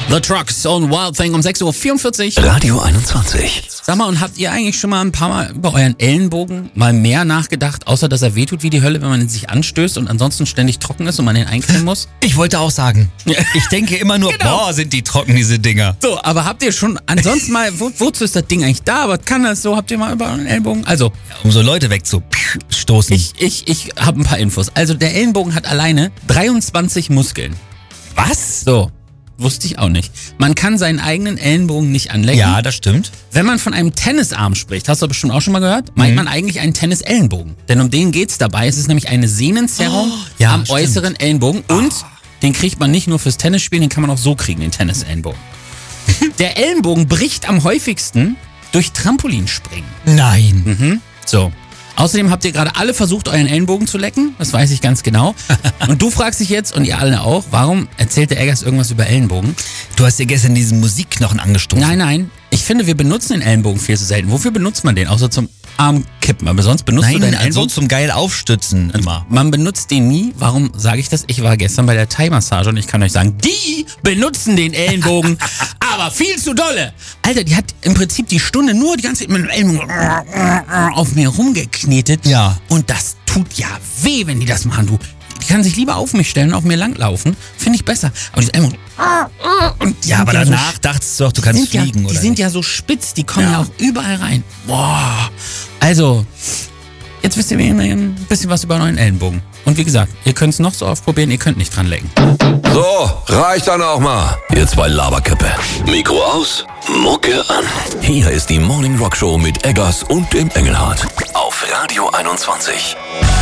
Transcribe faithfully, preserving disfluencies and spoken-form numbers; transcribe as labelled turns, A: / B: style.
A: The Trucks on Wild Thing um sechs Uhr vierundvierzig.
B: Radio einundzwanzig.
A: Sag mal, und habt ihr eigentlich schon mal ein paar Mal über euren Ellenbogen mal mehr nachgedacht, außer dass er wehtut wie die Hölle, wenn man ihn sich anstößt und ansonsten ständig trocken ist und man ihn eincremen muss?
C: Ich wollte auch sagen, ich denke immer nur,
A: Genau.
C: boah, sind die trocken, diese Dinger.
A: So, aber habt ihr schon ansonsten mal, wo, wozu ist das Ding eigentlich da? Was kann das so? Habt ihr mal über euren Ellenbogen? Also,
C: Um so Leute wegzustoßen.
A: ich, ich, ich habe ein paar Infos. Also, der Ellenbogen hat alleine dreiundzwanzig Muskeln.
C: Was?
A: So. Wusste ich auch nicht. Man kann seinen eigenen Ellenbogen nicht anlecken.
C: Ja, das stimmt.
A: Wenn man von einem Tennisarm spricht, hast du bestimmt auch schon mal gehört, meint man eigentlich einen Tennisellenbogen. Denn um den geht's dabei. Es ist nämlich eine Sehnenzerrung
C: Oh, ja,
A: am
C: stimmt.
A: äußeren Ellenbogen. Und den kriegt man nicht nur fürs Tennisspielen, den kann man auch so kriegen, den Tennisellenbogen. Der Ellenbogen bricht am häufigsten durch Trampolinspringen.
C: Nein.
A: Mhm. So. Außerdem habt ihr gerade alle versucht, euren Ellenbogen zu lecken. Das weiß ich ganz genau. Und du fragst dich jetzt, und ihr alle auch, warum erzählt der Eggers irgendwas über Ellenbogen?
C: Du hast dir gestern diesen Musikknochen angestoßen.
A: Nein, nein. Ich finde, wir benutzen den Ellenbogen viel zu selten. Wofür benutzt man den? Außer zum Armkippen. Aber sonst benutzt du
C: Nein,
A: deinen
C: also
A: Ellenbogen?
C: zum geil aufstützen immer.
A: Man benutzt den nie. Warum sage ich das? Ich war gestern bei der Thai-Massage und ich kann euch sagen, die benutzen den Ellenbogen, aber viel zu dolle. Alter, die hat im Prinzip die Stunde nur die ganze Zeit mit dem Ellenbogen auf mir rumgeknetet.
C: Ja.
A: Und das tut ja weh, wenn die das machen, du. Die kann sich lieber auf mich stellen und auf mir langlaufen. Finde ich besser. Aber diese Ellenbogen... Und die
C: Ja,
A: sind
C: aber
A: so
C: danach dachtest du doch, du
A: Die
C: kannst
A: sind, ja,
C: fliegen,
A: die
C: oder?
A: sind
C: nicht?
A: ja so spitz, die kommen ja,
C: Ja.
A: auch überall rein. Boah. Also, jetzt wisst ihr ein bisschen was über euren Ellenbogen. Und wie gesagt, ihr könnt es noch so oft probieren, ihr könnt nicht dran lecken.
B: So, reicht dann auch mal. Ihr zwei Laberköppe. Mikro aus, Mucke an. Hier ist die Morning Rock Show mit Eggers und dem Engelhardt. Auf Radio einundzwanzig.